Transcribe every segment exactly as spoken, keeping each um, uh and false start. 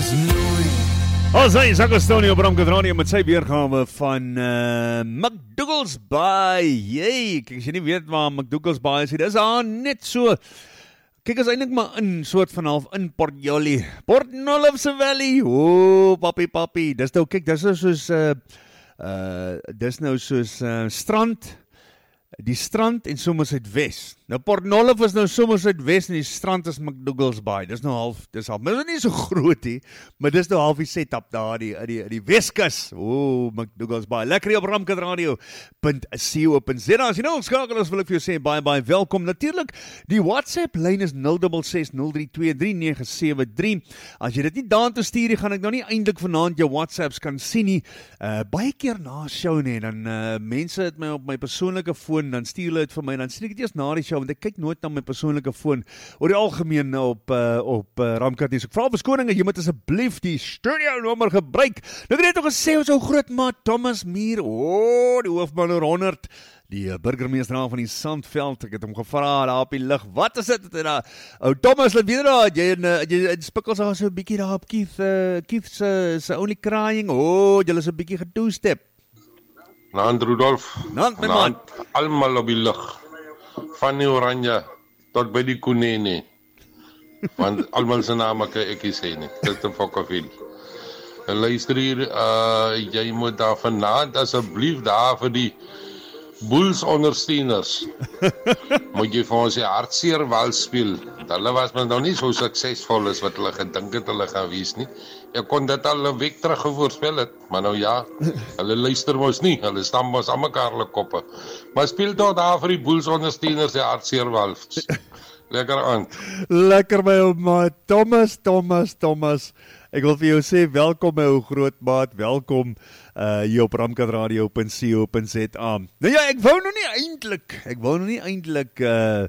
Ons is Agostonio Bramkadrani met sy weergawe van uh, McDougall's Bay. Jee, kijk, as jy nie weet waar McDougall's Bay is, dit is daar net so. Kijk, is eindelijk maar in soort van half in Port Jolly. Port Nollothse Valley. O, papi, papi. Dis nou, kijk, dis nou soos, uh, uh, dis nou soos uh, strand, die strand en Somerset-West. Nou Port Nolloth is nou Somerset-West en die strand is McDougall's Bay. Dis nou half, dis half, maar dis nie so groot he, maar dis nou half die setup daar, die, die, die Weskus. O, McDougall's Bay. Lekker hier op ramkadradio punt co punt za. As jy nou skakel is, wil ek vir jou sê, baie, baie welkom. Natuurlik, die WhatsApp-lyn is nul ses ses nul drie twee drie nege sewe drie. As jy dit nie daan te stuur, gaan ek nou nie eintlik vanaand jou WhatsApps kan sien nie. Uh, baie keer na show nie, dan uh, mense het my op my persoonlike foon, dan stuur hulle het vir my, dan sien ek het eers na die show, want ek kyk nooit na my persoonlike foon, oor die algemeen op, uh, op uh, Ramkat nie. So ek vraag verskoning, jy moet asseblief die studio nommer gebruik. Nou ek het net nog gesê, ons ou groot maat Thomas Muir, o, oh, die hoofman oor honderd, die uh, burgemeester van die Sandveld, ek het hom gevra daar op die lig, wat is dit? En, uh, ou Thomas, laat weet daar, jy in uh, spikkels daar so 'n bietjie daar op Keith, uh, Keith se uh, only crying, o, oh, jy is 'n bietjie gedoestep. Naand Rudolf, Naand my man, almal op die lug, van die Oranje tot by die Konene, want almal se name kan ek nie sê nie, dit is te fokkaveel. En luister hier, uh, jy moet daar vanaand asseblief daar vir die Bulls ondersteuners, moet jy vir ons die hartseer wals speel. Hulle was maar nog nie so suksesvol as wat hulle gedink het hulle gaan wees nie. Ek kon dit al 'n week terug voorspel het, maar nou ja, hulle luister mos nie, hulle stam mos aan mekaar hulle koppe. Maar speel toch daar vir die Bulls ondersteuners die hartseer wals. Lekker aand. Lekker my ou maat, Thomas, Thomas, Thomas. Ek wil vir jou sê, welkom my ou groot maat, welkom uh, hier op ramkadradio punt co punt za. Nou ja, ek wou nou nie eintlik, ek wou nou nie eintlik uh,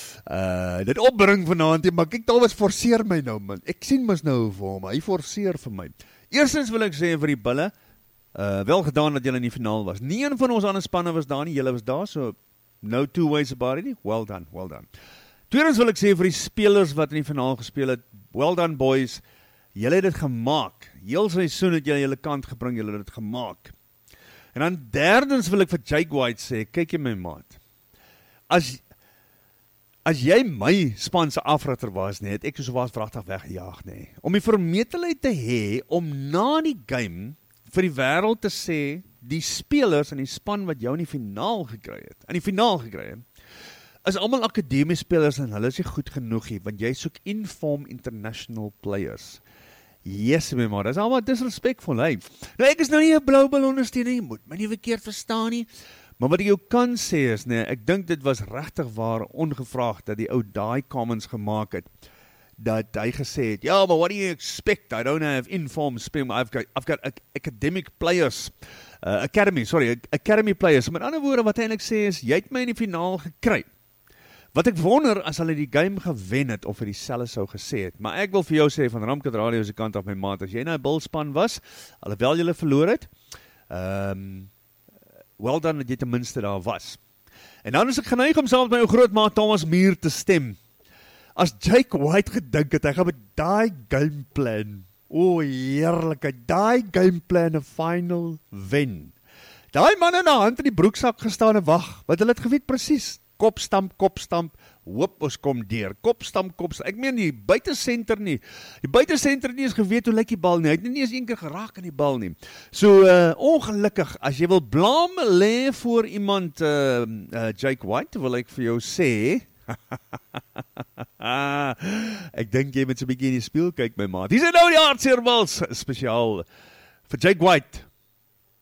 uh, dit opbring vanaand, maar kyk, Thomas forceer my nou man. Ek sien mos nou vir hom, hy forceer vir my. Eerstens wil ek sê vir die bulle, uh, wel gedaan dat julle in die finaal was. Nie een van ons ander spanne was daar nie, julle was daar, so no two ways about it nie. Well done, well done. Tweedens wil ek sê vir die spelers wat in die finaal gespeel het, well done boys, julle het dit gemaak. Heel seisoen het julle julle kant gebring, julle het dit gemaak. En dan derdens wil ek vir Jake White sê, kyk jy my maat, as, as jy my spanse afritter was, nie, het ek so was vrachtig weggejaag, nie. Om die vermetelheid te hê, om na die game, vir die wêreld te sê, die spelers in die span wat jou in die finaal gekry het, in die finaal gekry het, is allemaal akademie spelers en hulle is nie goed genoeg nie, want jy soek inform international players. Yes, my man, dat is allemaal disrespectful, hey. Nou, ek is nou nie een blauwbal ondersteuning, jy moet my nie verkeerd verstaan nie, maar wat ek jou kan sê is, nee, ek dink dit was regtig waar ongevraagd, dat die ou daai comments gemaakt het, dat hy gesê het, ja, but what do you expect? I don't have inform speel, I've got, I've got academic players, uh, academy, sorry, academy players. Met ander woorde, wat hy eintlik sê is, jy het my in die finaal gekry. Wat ek wonder, as hulle die game gewen het, of hy die selle sou gesê het, maar ek wil vir jou sê, van Ramkat Radio se kant af my maat, as jy nou 'n Bullspan was, alhoewel jy verloor het, um, well done dat jy ten minste daar was. En dan is ek geneig om saam met my ou groot maat Thomas Muir te stem. As Jake White gedink het, hy gaan met daai gameplan, o heerlikheid, daai gameplan 'n final wen. Daai man in 'n hand in die broeksak gestaan en wag, want hulle het geweet presies, kopstamp, kopstamp, hoop ons kom deur, kopstamp, kopstamp, ek meen die buitensenter nie, die buitensenter nie is geweet hoe lyk die bal nie, hy het nie eens een keer geraak in die bal nie, so uh, ongelukkig, as jy wil blame lê voor iemand, uh, uh, Jake White, wil ek vir jou sê, ek dink jy met so'n bietjie in die speel kyk my maat, hier is nou die hartseer wals, spesiaal vir Jake White,